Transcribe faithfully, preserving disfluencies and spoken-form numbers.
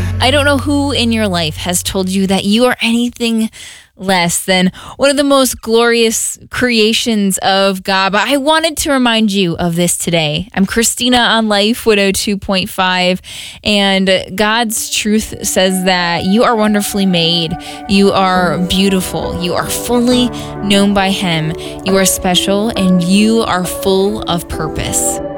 I don't know who in your life has told you that you are anything less than one of the most glorious creations of God, but I wanted to remind you of this today. I'm Christina on Life Widow two point five, and God's truth says that you are wonderfully made. You are beautiful. You are fully known by Him. You are special, and you are full of purpose.